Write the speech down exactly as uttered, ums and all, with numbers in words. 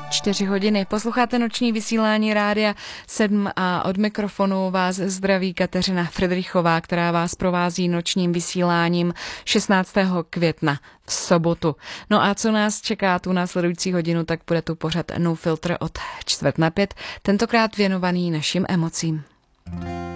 Čtyři hodiny. Posloucháte noční vysílání Rádia sedm a od mikrofonu vás zdraví Kateřina Fridrichová, která vás provází nočním vysíláním šestnáctého května v sobotu. No a co nás čeká tu následující hodinu, tak bude tu pořad No Filter od čtvrt na pět, tentokrát věnovaný našim emocím.